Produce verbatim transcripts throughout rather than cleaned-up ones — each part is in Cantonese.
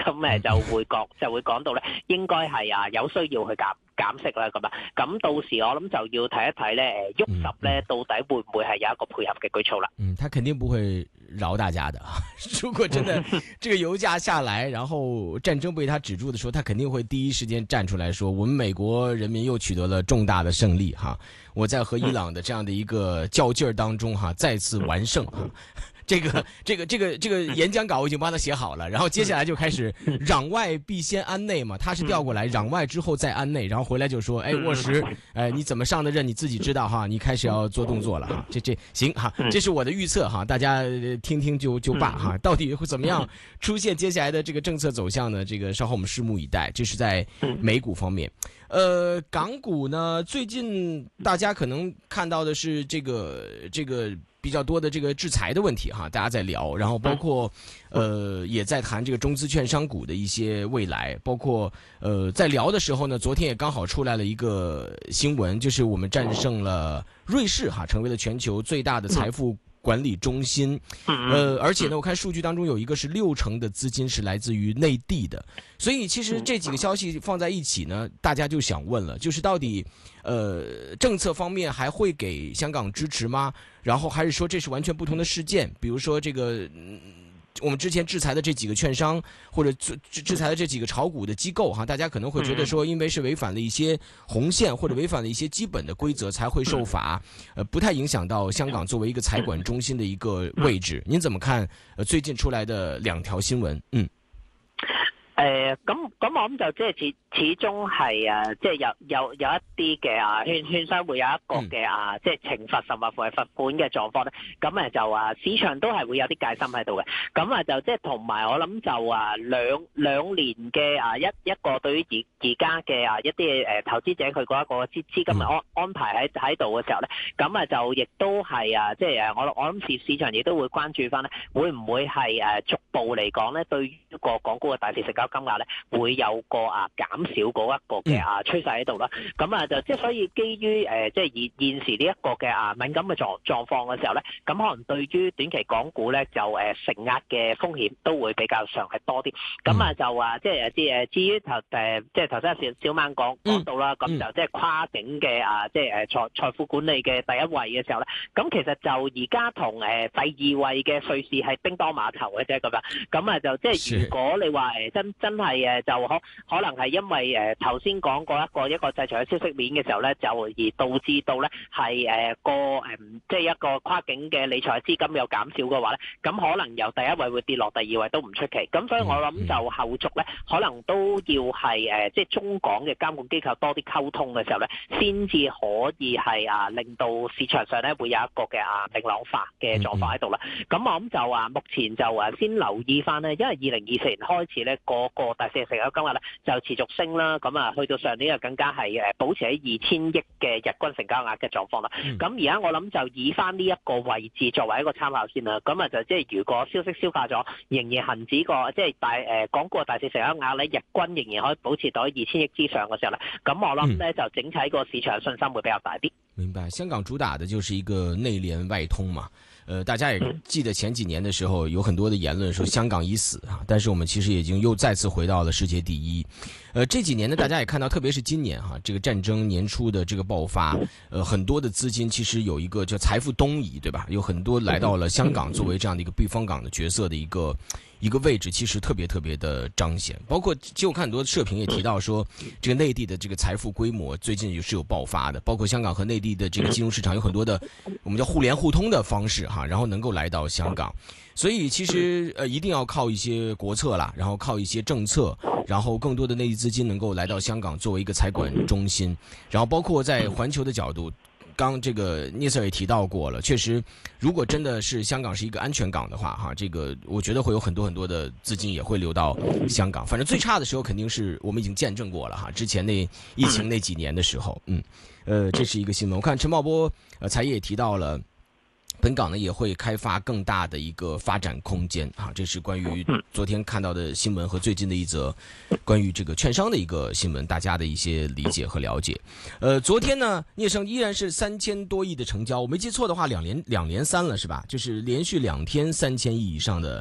咁誒就會講就會講到咧，應該係啊有需要去減減息啦咁啊。咁到時我諗就要睇一睇咧，誒喐十咧到底會唔會係有一個配合嘅舉措啦？ 嗯，他肯定不會饒大家的。如果真的這個油價下來，然後戰爭被他止住的時候，他肯定會第一時間站出來說，我們美國人民又取得了重大的勝利哈！我在和伊朗的這樣的一個較勁兒當中哈，再次完勝哈。這個這個這個這個演講稿我已經幫他寫好了，然後接下來就開始攘外必先安內嘛，他是調過來攘外之後再安內，然後回來就說，哎，沃什，哎，你怎麼上的任你自己知道哈，你開始要做動作了哈，這這行哈，這是我的預測哈，大家聽聽就就罷哈，到底會怎麼樣出現接下來的這個政策走向呢？這個稍後我們拭目以待。這是在美股方面，呃，港股呢，最近大家可能看到的是這個這個。比較多的這個制裁的問題哈，大家在聊，然後包括，呃，也在談這個中資券商股的一些未來，包括，呃，在聊的時候呢，昨天也剛好出來了一個新聞，就是我們戰勝了瑞士哈，成為了全球最大的財富管理中心，呃，而且呢，我看數據當中有一個是六成的資金是來自於內地的，所以其實這幾個消息放在一起呢，大家就想問了，就是到底，呃，政策方面還會給香港支持嗎？然後還是說這是完全不同的事件？比如說這個，嗯，我們之前制裁的這幾個券商，或者制制裁的這幾個炒股的機構哈，大家可能會覺得說，因為是違反了一些紅線或者違反了一些基本的規則才會受罰，呃，不太影響到香港作為一個財管中心的一個位置。您怎麼看？呃，最近出來的兩條新聞，嗯。 誒咁咁我諗就即係始始終係啊，即係有有有一啲嘅啊券券商會有一個嘅啊，即係懲罰甚或乎係罰款嘅狀況咧。咁誒就啊市場都係會有啲戒心喺度嘅。咁啊就即係同埋我諗就啊兩兩年嘅啊一一個對於而而家嘅啊一啲誒投資者佢嗰一個資資金嘅安安排喺喺度嘅時候咧，咁啊就亦都係啊即係誒我我諗市市場亦都會關注翻咧，會唔會係誒逐步嚟講咧對於一個港股嘅大市成交金額咧會有個啊減少嗰一個嘅啊趨勢喺度啦，咁啊就即係所以基於誒即係現現時呢一個嘅啊敏感嘅狀狀況嘅時候咧，咁可能對於短期港股咧就誒承壓嘅風險都會比較上係多啲，咁啊就話即係誒至於頭誒即係頭先阿小小馬講講到啦，咁就即係跨境嘅啊即係誒財財富管理嘅第一位嘅時候咧，咁其實就而家同誒第二位嘅瑞士係叮當碼頭嘅啫咁樣，咁啊就即係如果你話誒真真係誒就可可能係因為誒頭先講過一個一個制裁嘅消息面嘅時候咧，就而導致到咧係誒個誒即係一個跨境嘅理財資金有減少嘅話咧，咁可能由第一位會跌落第二位都唔出奇。咁所以我諗就後續咧，可能都要係誒即係中港嘅監管機構多啲溝通嘅時候咧，先至可以係啊令到市場上咧會有一個嘅啊明朗化嘅狀況喺度啦。咁我諗就話目前就啊先留意翻咧，因為二零二四年開始咧個個大市成交金額咧就持續升啦，咁啊去到上年就更加係誒保持喺二千億嘅日均成交額嘅狀況啦。咁而家我諗就以翻呢一個位置作為一個參考先啦。咁啊就即係如果消息消化咗，仍然恆指個即係大誒港股嘅大市成交額咧日均仍然可以保持到二千億之上嘅時候咧，咁我諗咧就整體個市場信心會比較大啲。 明白，香港主打的就是一個內聯外通嘛。呃，大家也記得前幾年的時候，有很多的言論說香港已死啊，但是我們其實已經又再次回到了世界第一。呃，這幾年呢，大家也看到，特別是今年哈，這個戰爭年初的這個爆發，呃，很多的資金其實有一個叫財富東移，對吧？有很多來到了香港，作為這樣的一個避風港的角色的一個一個位置，其實特別特別的彰顯。包括其實我看很多社評也提到說，這個內地的這個財富規模最近也是有爆發的，包括香港和內地的這個金融市場有很多的我們叫互聯互通的方式哈，然後能夠來到香港。所以其實呃一定要靠一些國策啦，然後靠一些政策，然後更多的內地資金能夠來到香港作為一個財管中心，然後包括在環球的角度，剛這個聶 Sir 也提到過了，確實如果真的是香港是一個安全港的話哈，這個我覺得會有很多很多的資金也會流到香港。反正最差的時候肯定是我們已經見證過了哈，之前那疫情那幾年的時候，嗯，呃這是一個新聞。我看陳茂波呃財爺也提到了本港呢也會開發更大的一個發展空間啊，這是關於昨天看到的新聞和最近的一則關於這個券商的一個新聞，大家的一些理解和了解。呃，昨天呢，聶生依然是三千多億的成交，我沒記錯的話，兩連兩連三了是吧？就是連續兩天三千億以上的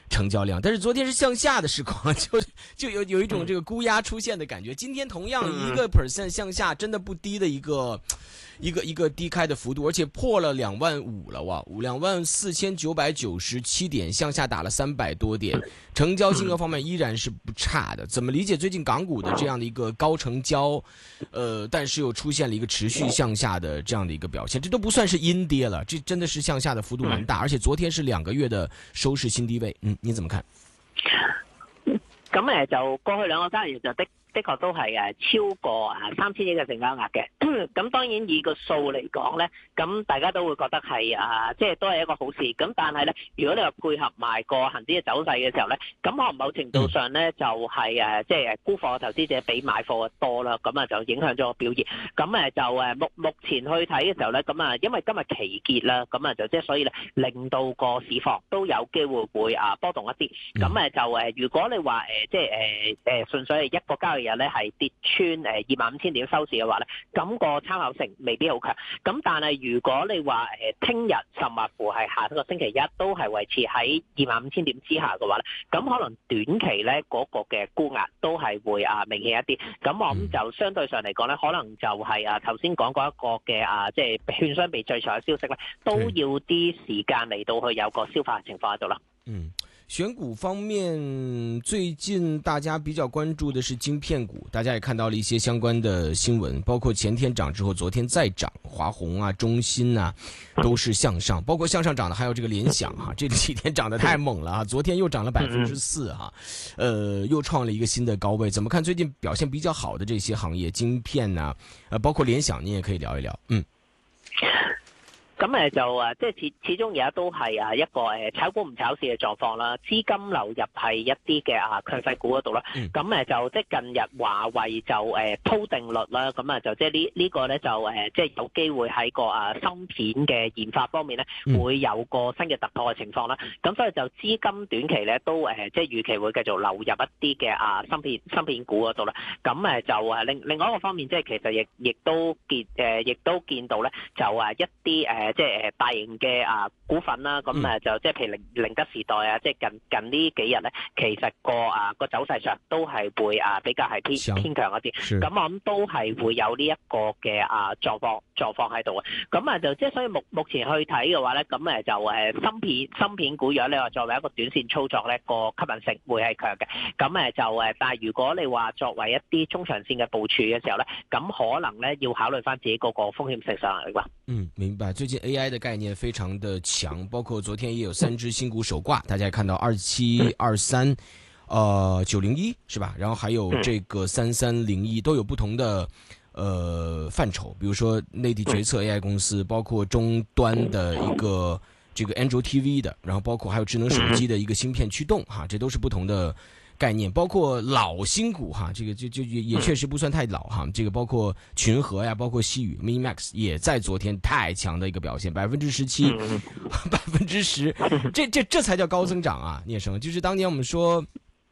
成交量，但是昨天是向下的市况，就就有有一种这个估压出现的感觉。今天同样一个 percent 向下，真的不低的一个一个一个低开的幅度，而且破了两万五了哇，两万四千九百九十七点，向下打了三百多点，成交金额方面依然是不差的。怎么理解最近港股的这样的一个高成交，呃，但是又出现了一个持续向下的这样的一个表现？这都不算是阴跌了，这真的是向下的幅度蛮大，而且昨天是两个月的收市新低位。嗯，你怎麼看？ 咁誒就過去兩個交易日就的的確都係誒超過啊三千億嘅成交額嘅。咁當然以個數嚟講咧，咁大家都會覺得係啊，即係都係一個好事。咁但係咧，如果你話配合埋個恆指嘅走勢嘅時候咧，咁可能某程度上咧就係誒即係沽貨嘅投資者比買貨嘅多啦，咁啊就影響咗個表現。咁誒就誒目目前去睇嘅時候咧，咁啊因為今日期結啦，咁啊就即係所以咧令到個市況都有機會會啊波動一啲。咁誒就誒如果你話誒即係誒誒純粹係一個交易日咧係跌穿誒二萬五千點收市嘅話咧，咁個參考性未必好強。咁但係如果你話誒聽日甚或乎係下個星期一都係維持喺二萬五千點之下嘅話咧，咁可能短期咧嗰個嘅沽壓都係會啊明顯一啲。咁我諗就相對上嚟講咧，可能就係啊頭先講過一個嘅啊即係券商被制裁嘅消息咧，都要啲時間嚟到去有個消化嘅情況喺度啦。 嗯。選股方面，最近大家比較關注的是晶片股，大家也看到了一些相關的新聞，包括前天漲之後，昨天再漲，華虹啊、中芯啊，都是向上，包括向上漲的還有這個聯想哈、啊，這幾天漲得太猛了啊，昨天又漲了百分之四哈，呃，又創了一個新的高位。怎麼看最近表現比較好的這些行業，晶片啊，呃，包括聯想，你也可以聊一聊，嗯。 咁誒就誒，即係始始終而家都係啊一個誒炒股唔炒市嘅狀況啦，資金流入係一啲嘅啊強勢股嗰度啦。咁誒就即係近日華為就誒鋪定律啦，咁啊就即係呢呢個咧就誒即係有機會喺個啊芯片嘅研發方面咧會有個新嘅突破嘅情況啦。咁所以就資金短期咧都誒即係預期會繼續流入一啲嘅啊芯片芯片股嗰度啦。咁誒就誒另另外一個方面，即係其實亦亦都見誒亦都見到咧就啊一啲誒。即係誒大型嘅啊股份啦，咁誒就即係譬如寧寧德時代啊，即係近近呢幾日咧，其實個啊個走勢上都係會啊比較係偏偏強一啲。咁我諗都係會有呢一個嘅啊狀況狀況喺度嘅。咁啊就即係所以目目前去睇嘅話咧，咁誒就誒芯片芯片股，如果你話作為一個短線操作咧，個吸引性會係強嘅。咁誒就誒，但係如果你話作為一啲中長線嘅部署嘅時候咧，咁可能咧要考慮翻自己嗰個風險性上嚟㗎。 嗯，明白。最近 A I 的概念非常的強，包括昨天也有三隻新股首掛，大家也看到二七二三，呃九零一是吧？然後還有這個三三零一，都有不同的呃範疇，比如說內地決策 A I 公司，包括終端的一個這個 Android T V 的，然後包括還有智能手機的一個芯片驅動哈，這都是不同的概念，包括老新股哈，這個就就也也確實不算太老哈，這個包括群和呀，包括西宇 MiniMax 也在昨天太強的一個表現，百分之十七，百分之十，這這這才叫高增長啊！聶生，就是當年我們說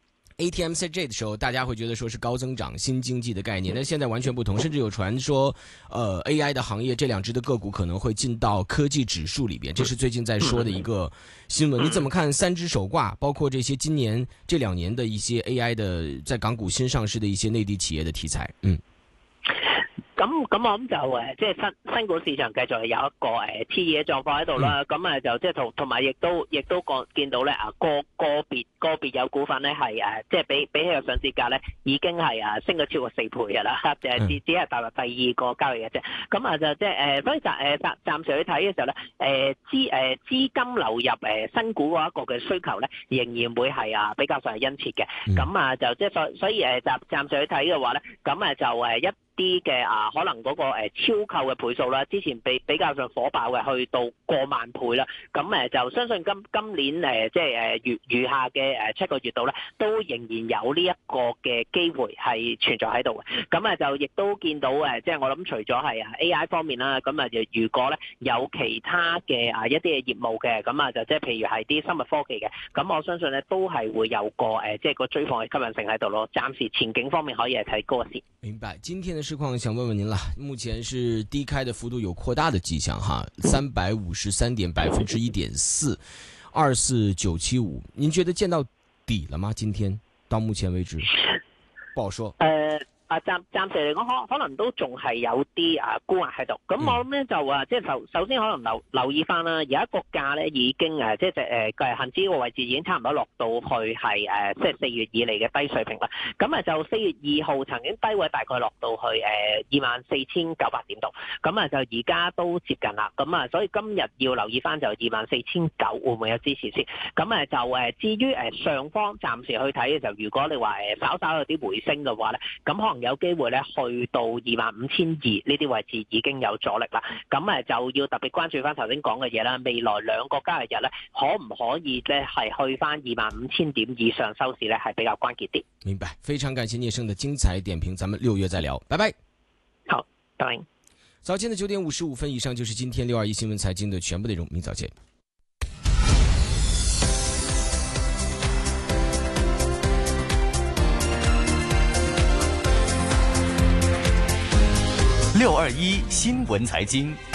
A T M C J 的時候，大家會覺得說是高增長新經濟的概念，但現在完全不同，甚至有傳說，呃 A I 的行業這兩隻的個股可能會進到科技指數裏邊，這是最近在說的一個新聞。你怎麼看三隻首掛，包括這些今年這兩年的一些 A I 的在港股新上市的一些內地企業的題材？嗯。 咁咁我諗就誒，即係新新股市場繼續係有一個誒熾熱嘅狀況喺度啦。咁誒就即係同同埋亦都亦都個見到咧啊個個別個別有股份咧係誒，即係比比起個上市價咧已經係啊升咗超過四倍㗎啦，就係只只係踏入第二個交易日啫。咁啊就即係誒，所以暫誒暫暫時去睇嘅時候咧，誒資誒資金流入誒新股嗰一個嘅需求咧，仍然會係啊比較上係殷切嘅。咁啊就即係所所以誒暫暫時去睇嘅話咧，咁誒就誒一啲嘅啊，可能嗰個誒超購嘅倍數啦，之前比比較上火爆嘅，去到過萬倍啦。咁誒就相信今今年誒即係誒餘餘下嘅誒七個月度咧，都仍然有呢一個嘅機會係存在喺度嘅。咁誒就亦都見到誒，即係我諗除咗係啊 A I 方面啦，咁啊就如果咧有其他嘅啊一啲嘅業務嘅，咁啊就即係譬如係啲生物科技嘅，咁我相信咧都係會有個誒即係個追訪嘅吸引性喺度咯。暫時前景方面可以係睇高一啲。 明白，今天的市況想問問您啦，目前是低開的幅度有擴大的跡象哈，三百五十三點百分之一點四， 二四九七五，您覺得見到底了嗎？今天到目前為止，不好說。 呃啊，暫暫時嚟講，可可能都仲係有啲啊沽壓喺度。咁我諗咧就話，即係首首先可能留留意翻啦，而家個價咧已經誒，即係誒誒恆指個位置已經差唔多落到去係誒，即係四月以嚟嘅低水平啦。咁啊就四月二號曾經低位大概落到去誒二萬四千九百點度，咁啊就而家都接近啦。咁啊，所以今日要留意翻就二萬四千九會唔會有支持先？咁啊就誒至於誒上方暫時去睇嘅就，如果你話誒稍稍有啲回升嘅話咧，咁可能有機會咧去到二萬五千二呢啲位置已經有阻力啦，咁誒就要特別關注翻頭先講嘅嘢啦。未來兩個交易日咧，可唔可以咧係去翻二萬五千點以上收市咧，係比較關鍵啲。 明白，非常感謝聶生的精彩點評，咱們六月再聊，拜拜。 好，拜拜。 早間的九點五十五分以上就是今天六二一新聞財經的全部內容，明早見。 六二一新聞財經。